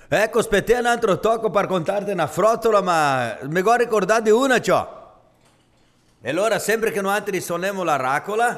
Ecco, aspetta un altro tocco per contarti una frottola, ma mi vuoi ricordare di una, ciò. E allora, sempre che noi risuoniamo la racola,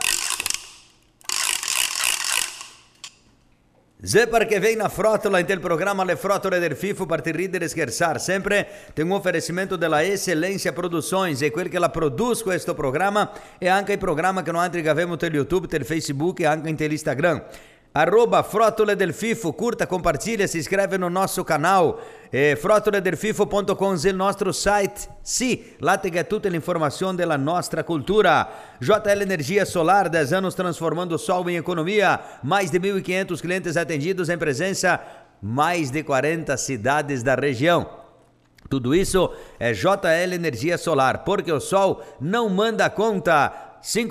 se perché viene una frottola in del programma Le Frottole del FIFO per ti ridere e scherzare, sempre tengo un offerimento della Eccellenza Produções e quel che la produce questo programma e anche il programma che noi abbiamo per YouTube, per Facebook e anche per Instagram. @ Frottole del FIFO, curta, compartilha, se inscreve no nosso canal, frottoledelfifo.com é o nosso site, sì, lá tem tutta l'informazione della nostra cultura. JL Energia Solar, 10 anos transformando o sol em economia, mais de 1.500 clientes atendidos em presença, mais de 40 cidades da região. Tudo isso é JL Energia Solar, porque o sol não manda conta.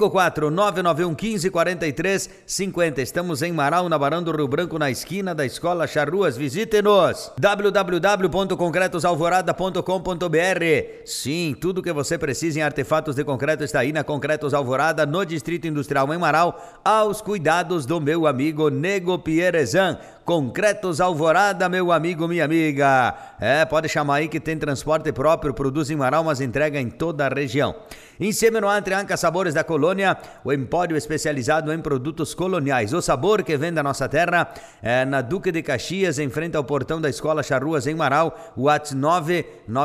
54991154350. Estamos em Marau, na Barão do Rio Branco, na esquina da Escola Charruas. Visite-nos. www.concretosalvorada.com.br. Sim, tudo que você precisa em artefatos de concreto está aí na Concretos Alvorada, no Distrito Industrial em Marau, aos cuidados do meu amigo Nego Pierezan. Concretos Alvorada, meu amigo, minha amiga. Pode chamar aí que tem transporte próprio, produz em Marau, mas entrega em toda a região. Insieme no Anca Sabores da Colônia, o empório especializado em produtos coloniais. O sabor que vem da nossa terra é na Duque de Caxias, em frente ao portão da Escola Charruas, em Marau. WhatsApp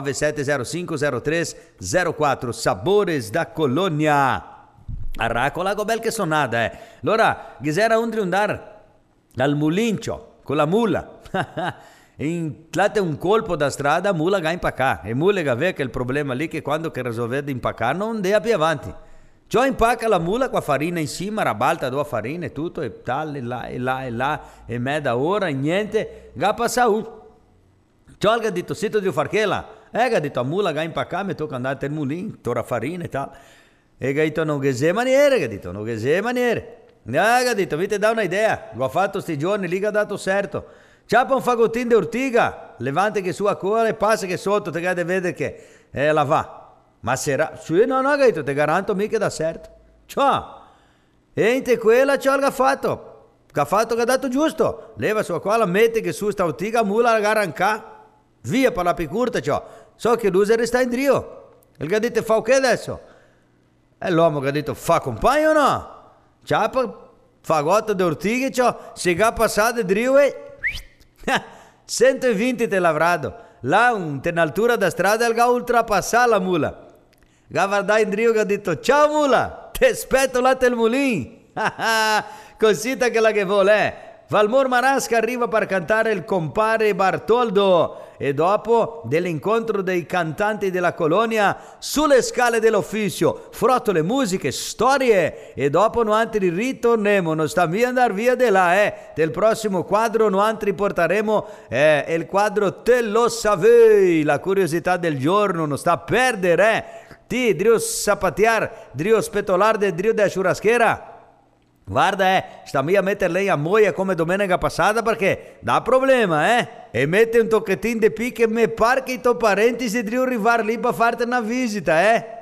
997050304. Sabores da Colônia. A racola go bel che sonada, Allora, gisera andar dal mulincio con la mula. Lá tem um colpo da strada, a mula vai empacar. E mula vai ver aquele problema ali que quando quer resolver de empacar não dê più avanti. Ciò empaca la mula com a farina in cima, rabalta a farina e tutto, e tal, e là, e meia ora, e niente, va passar Ciò ha detto, sito di farchela. Ha detto, a mula vai empacar, mi tocca andare al mulin, tora farina e tal. E ha detto, non che se maniere, ha detto, non che se maniere. Ha detto, vi te dà una idea, l'ho fatto sti giorni, lì che ha dato certo. Ciapa un fagottin di ortiga, levante che sua cuore e passa che sotto, te che vede che la va. Ma sarà, sì, no, gaito, te garanto mica da certo. Ciao, e in quella ciò che ha fatto che ha dato giusto. Leva sua cola, mette che su sta ortiga, mula la arranca, via per la picurta ciò. So che l'user sta in drio. Il che ha detto, fa che adesso? E l'uomo che ha detto, fa compagno o no? Ciapa, fagotto di ortiga ciò, si è passato drio e 120 te lavrado. Là, un'altura da strada, il ga ultrapassare la mula. Ga guardai in drio che ha detto, ciao mula, ti aspetto là del mulin. Cosita che la che vuole, Valmor Marasca arriva per cantare il compare Bartoldo e dopo dell'incontro dei cantanti della colonia sulle scale dell'ufficio, frottole, musiche, storie e dopo noi altri ritorniamo, non sta via andare via di là, del prossimo quadro noi altri porteremo il quadro Te lo savei, la curiosità del giorno, non sta a perdere, ti drio sapatear, drio spetolar de drio da churrasqueira. Guarda, sta a mettere lei a moia come domenica passata perché dà problema, E mette un tocchettino di picche e me par che i tuoi parenti si devono arrivare lì per farti una visita,